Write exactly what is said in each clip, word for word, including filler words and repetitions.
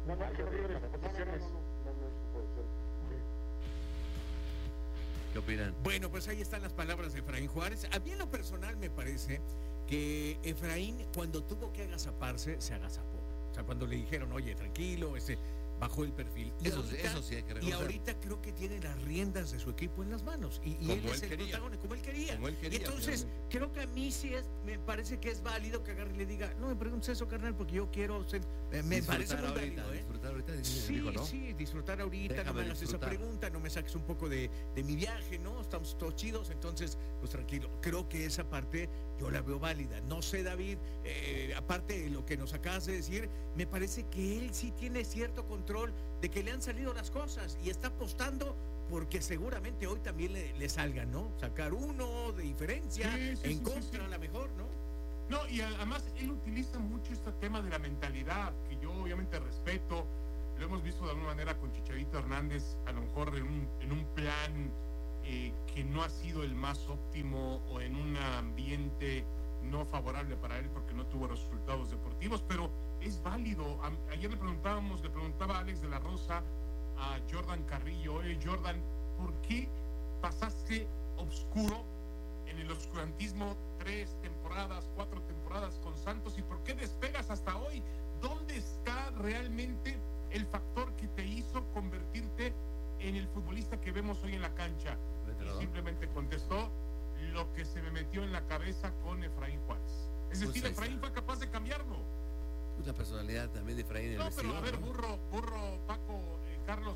No, no, yo no digo las posiciones. ¿Qué opinan? Bueno, pues ahí están las palabras de Efraín Juárez. A mí en lo personal me parece que Efraín, cuando tuvo que agazaparse, se agazapó. O sea, cuando le dijeron, oye, tranquilo, ese bajó el perfil. Y Eso, ahorita, eso sí hay que y reconocer. ahorita creo que tiene las riendas de su equipo en las manos. Y, y Como él es él el quería. protagonista, como él quería. Como él quería, y entonces, finalmente. creo que a mí sí es, me parece que es válido que agarre y le diga, no me preguntes eso, carnal, porque yo quiero ser, me, me parece muy ahorita, válido, ¿eh? disfrutar ahorita, Sí, dijo, ¿no? sí, disfrutar ahorita, Déjame no me hagas disfrutar. esa pregunta, no me saques un poco de, de mi viaje, ¿no? Estamos todos chidos, entonces, pues tranquilo. Creo que esa parte yo la veo válida. No sé, David, eh, aparte de lo que nos acabas de decir, me parece que él sí tiene cierto control de que le han salido las cosas y está apostando porque seguramente hoy también le, le salgan, ¿no? Sacar uno de diferencia, Sí, sí, en sí, contra sí, sí. a la mejor, ¿no? No, y además él utiliza mucho este tema de la mentalidad, que yo obviamente respeto. Lo hemos visto de alguna manera con Chicharito Hernández, a lo mejor en un, en un plan eh, que no ha sido el más óptimo o en un ambiente no favorable para él porque no tuvo resultados deportivos, pero es válido. A, ayer le preguntábamos, le preguntaba a Alex de la Rosa a Jordan Carrillo, oye Jordan, ¿por qué pasaste oscuro en el oscurantismo tres temporadas, cuatro temporadas con Santos y por qué despegas hasta hoy? ¿Dónde está realmente el factor que te hizo convertirte en el futbolista que vemos hoy en la cancha? Y simplemente contestó lo que se me metió en la cabeza con Efraín Juárez. Es Pues decir, ahí Efraín está. fue capaz de cambiarlo. Una personalidad también de Efraín en el No, vestidor, pero a ver, ¿no? burro, burro, Paco, eh, Carlos,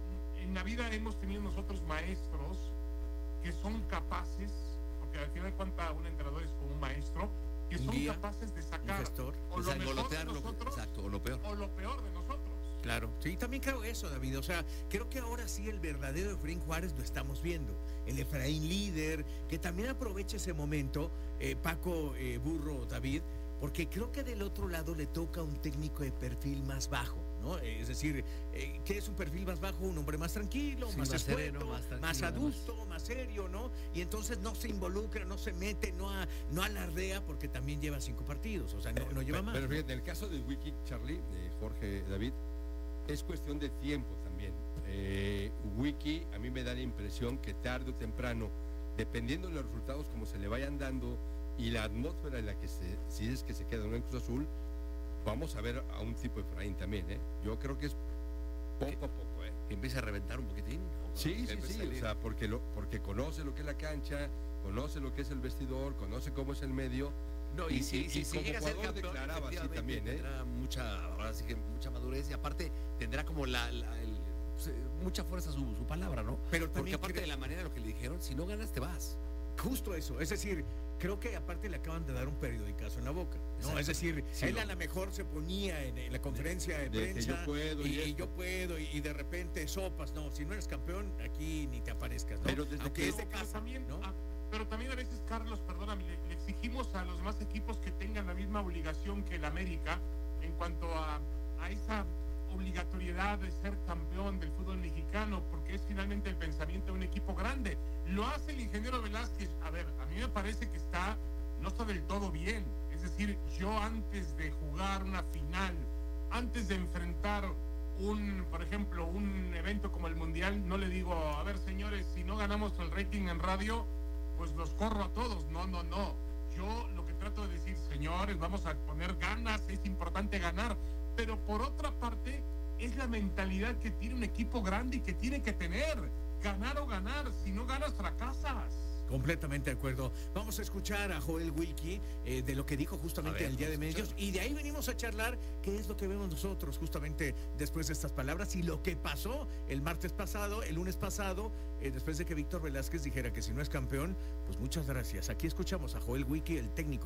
en la vida hemos tenido nosotros maestros que son capaces, porque al final de cuentas un entrenador es como un maestro, que Un son guía, capaces de un sacar gestor. o O lo sea, mejor de golotear lo, nosotros exacto, o lo peor. o lo peor de nosotros. Claro, sí, también creo eso, David. O sea, creo que ahora sí el verdadero Efraín Juárez lo estamos viendo. El Efraín líder, que también aprovecha ese momento, eh, Paco, eh, Burro, David, porque creo que del otro lado le toca un técnico de perfil más bajo, ¿no? Eh, es decir, eh, ¿qué es un perfil más bajo? Un hombre más tranquilo, Sí, más, más escueto, sereno, más tranquilo, más más- adulto, más serio, ¿no? Y entonces no se involucra, no se mete, no, a- no alardea, porque también lleva cinco partidos, o sea, no, no lleva pero, más. Pero ¿no? fíjate, en el caso de Wiki, Charlie, de Jorge David, es cuestión de tiempo también. Eh, Wiki, a mí me da la impresión que tarde o temprano, dependiendo de los resultados como se le vayan dando y la atmósfera en la que se, si es que se queda en Cruz Azul, vamos a ver a un tipo de Efraín también, ¿eh? Yo creo que es poco a poco, ¿eh? Que empiece a reventar un poquitín. ¿no? Sí, Que sí, empiece a sí, salir. o sea, porque, lo, porque conoce lo que es la cancha, conoce lo que es el vestidor, conoce cómo es el medio. No, y, y- si, y- si, y si como llega a ser jugador campeón, declaraba así efectivamente, también, ¿eh? tendrá mucha, ahora sí que mucha madurez y aparte tendrá como la, la- el- se- mucha fuerza su, su palabra, ¿no? Pero Porque también aparte creo- de la manera de lo que le dijeron, si no ganas te vas. Justo eso, es decir, creo que aparte le acaban de dar un periodicazo en la boca, ¿no? Exacto. Es decir, Sí, él no. a lo mejor se ponía en, en la conferencia de, de que prensa yo puedo y y, esto. yo puedo y, y de repente sopas, no, si no eres campeón aquí ni te aparezcas, ¿no? Pero desde Aunque que- es de Pero casa, también, ¿no? a, pero también a veces, Carlos, perdóname, le, le exigimos a los demás equipos que tengan la misma obligación que el América en cuanto a, a esa obligatoriedad de ser campeón del fútbol mexicano, porque es finalmente el pensamiento de un equipo grande. Lo hace el ingeniero Velázquez. A ver, a mí me parece que está, no está del todo bien. Es decir, yo antes de jugar una final, antes de enfrentar un, por ejemplo, un evento como el Mundial, no le digo, a ver, señores, si no ganamos el rating en radio, pues los corro a todos. No, no, no. Yo lo que trato de decir, señores, vamos a poner ganas, es importante ganar. Pero por otra parte, es la mentalidad que tiene un equipo grande y que tiene que tener. Ganar o ganar. Si no ganas, fracasas. Completamente de acuerdo. Vamos a escuchar a Joel Wilkie eh, de lo que dijo justamente A ver, el Día de vamos a Medios y de ahí venimos a charlar qué es lo que vemos nosotros justamente después de estas palabras y lo que pasó el martes pasado, el lunes pasado, eh, después de que Víctor Velázquez dijera que si no es campeón, pues muchas gracias. Aquí escuchamos a Joel Wilkie, el técnico